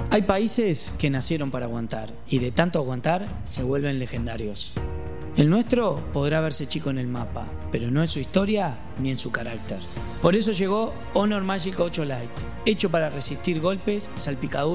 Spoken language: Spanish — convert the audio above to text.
Hay países que nacieron para aguantar y de tanto aguantar se vuelven legendarios. El nuestro podrá verse chico en el mapa, pero no en su historia ni en su carácter. Por eso llegó Honor Magic 8 Lite, hecho para resistir golpes, salpicaduras